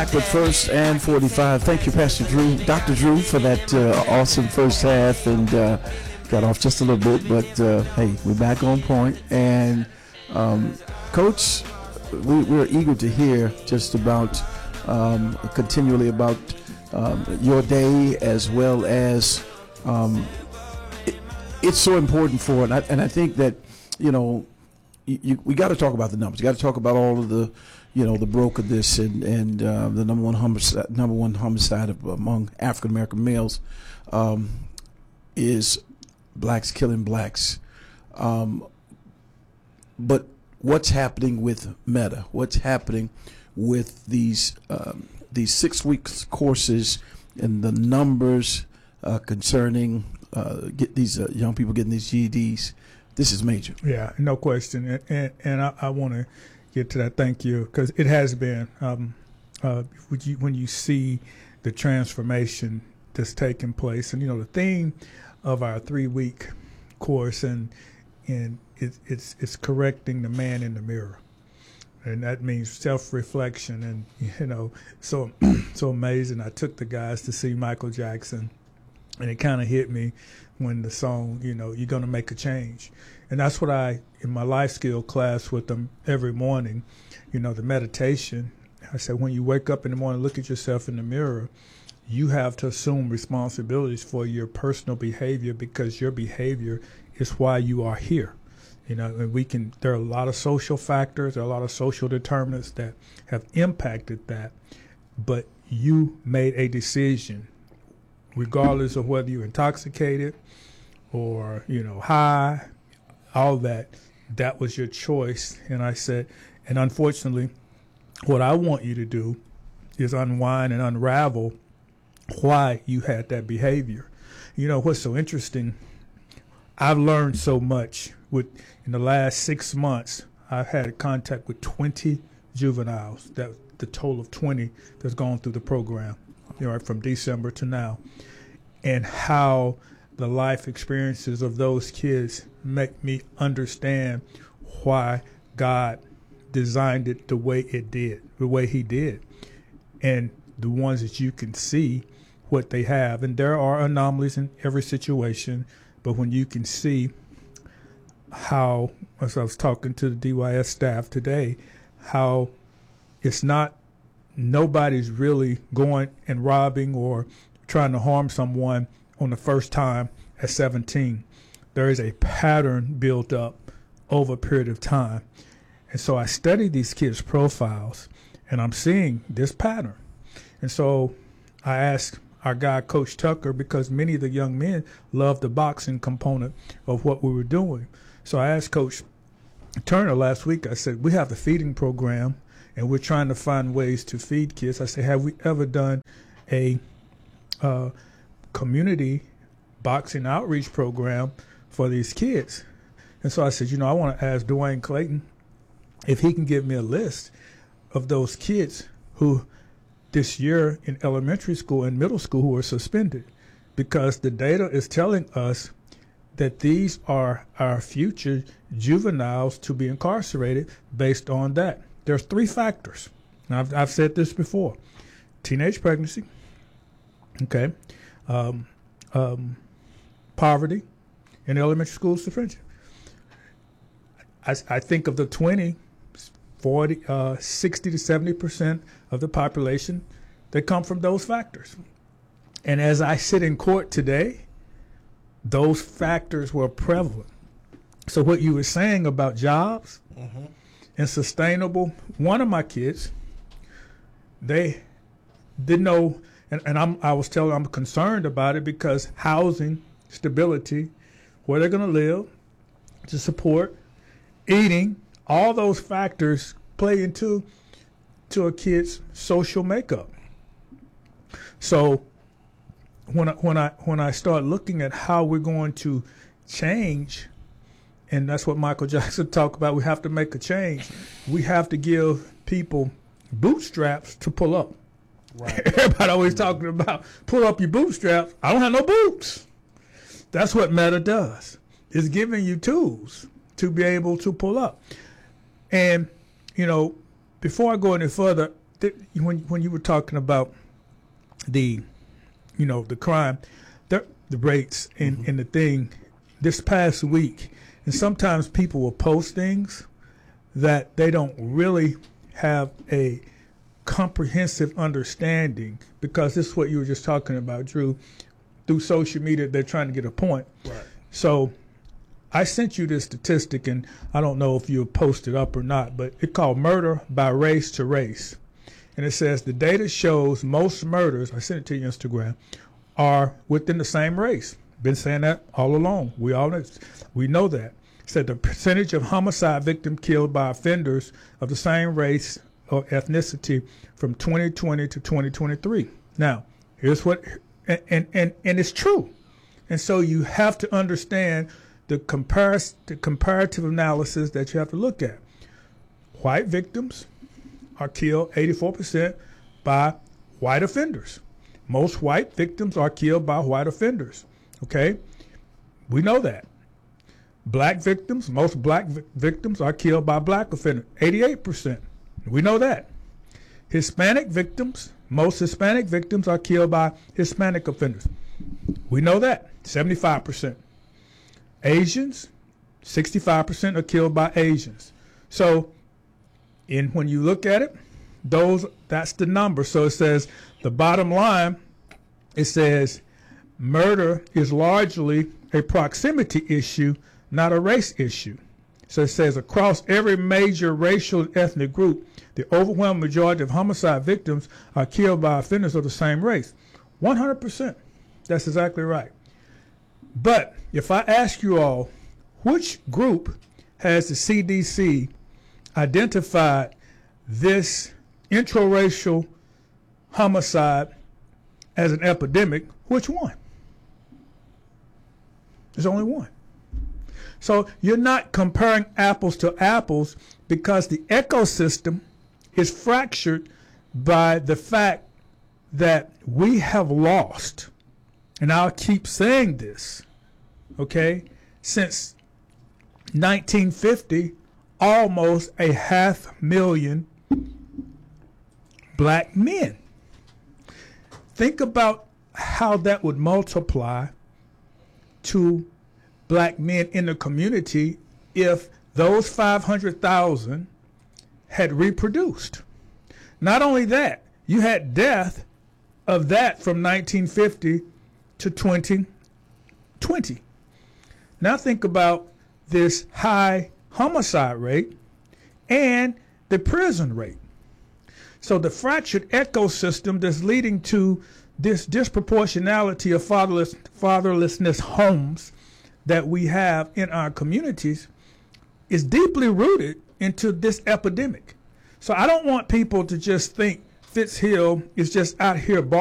Back with First and 45. Thank you, Pastor Drew, Dr. Drew, for that awesome first half, and got off just a little bit, but hey, we're back on point. And Coach, we're eager to hear just about continually about your day, as well as it's so important for it. And I think that we got to talk about the numbers. You got to talk about all of the the brokenness and the number one homicide among African American males is blacks killing blacks. But what's happening with Meta? What's happening with these 6 weeks courses and the numbers concerning get these young people getting these GEDs? This is major. Yeah, no question. And I want to get to that. Thank you, because it has been when you see the transformation that's taking place, and the theme of our 3-week course, and it's correcting the man in the mirror, and that means self-reflection. And so amazing. I took the guys to see Michael Jackson, and it kind of hit me when the song, you're going to make a change. And that's what in my life skill class with them every morning, the meditation, I said, when you wake up in the morning, look at yourself in the mirror, you have to assume responsibilities for your personal behavior, because your behavior is why you are here. And there are a lot of social factors, there are a lot of social determinants that have impacted that, but you made a decision, regardless of whether you're intoxicated or, high, all that was your choice. And I said, and unfortunately, what I want you to do is unwind and unravel why you had that behavior. What's so interesting, I've learned so much in the last 6 months. I've had contact with 20 juveniles, that the total of 20 that's gone through the program, from December to now, and how the life experiences of those kids make me understand why God designed it the way it did, the way he did, and the ones that you can see what they have. And there are anomalies in every situation, but when you can see how, as I was talking to the DYS staff today, how it's not, nobody's really going and robbing or trying to harm someone on the first time at 17. There is a pattern built up over a period of time. And so I study these kids' profiles, and I'm seeing this pattern. And so I asked our guy, Coach Tucker, because many of the young men love the boxing component of what we were doing. So I asked Coach Turner last week, I said, we have the feeding program, and we're trying to find ways to feed kids. I said, have we ever done a community boxing outreach program for these kids? And so I said, I want to ask Dwayne Clayton if he can give me a list of those kids who this year in elementary school and middle school who are suspended, because the data is telling us that these are our future juveniles to be incarcerated based on that. There's 3 factors. Now, I've said this before: teenage pregnancy, okay, poverty, and elementary school suspension. I think of the 20, 40, 60 to 70% of the population that come from those factors. And as I sit in court today, those factors were prevalent. So what you were saying about jobs and sustainable, one of my kids, they didn't know, and I was telling I'm concerned about it, because housing, stability, where they're going to live, to support, eating, all those factors play into a kid's social makeup. So when I start looking at how we're going to change, and that's what Michael Jackson talked about, we have to make a change. We have to give people bootstraps to pull up. Right. Everybody always talking about pull up your bootstraps. I don't have no boots. That's what Meta does. It's giving you tools to be able to pull up. And, before I go any further, when you were talking about the crime, the rates and the thing this past week, and sometimes people will post things that they don't really have a comprehensive understanding, because this is what you were just talking about, Drew. Through social media, they're trying to get a point. Right. So I sent you this statistic, and I don't know if you posted up or not, but it's called Murder by Race to Race. And it says the data shows most murders, I sent it to you on Instagram, are within the same race. Been saying that all along. We know that. It said the percentage of homicide victims killed by offenders of the same race or ethnicity from 2020 to 2023. Now, here's what, and it's true. And so you have to understand the comparative analysis that you have to look at. White victims are killed 84% by white offenders. Most white victims are killed by white offenders. Okay? We know that. Black victims, most black victims are killed by black offenders, 88%. We know that. Hispanic victims, most Hispanic victims are killed by Hispanic offenders. We know that, 75%. Asians, 65% are killed by Asians. So, when you look at it, that's the number. So it says, the bottom line, it says, murder is largely a proximity issue, not a race issue. So it says, across every major racial and ethnic group, the overwhelming majority of homicide victims are killed by offenders of the same race. 100%. That's exactly right. But if I ask you all, which group has the CDC identified this intraracial homicide as an epidemic, which one? There's only one. So you're not comparing apples to apples, because the ecosystem is fractured by the fact that we have lost, and I'll keep saying this, okay, since 1950, almost 500,000 black men. Think about how that would multiply to black men in the community if those 500,000 had reproduced. Not only that, you had death of that from 1950 to 2020. Now think about this high homicide rate and the prison rate. So the fractured ecosystem that's leading to this disproportionality of fatherlessness homes that we have in our communities is deeply rooted into this epidemic. So I don't want people to just think Fitzhill is just out here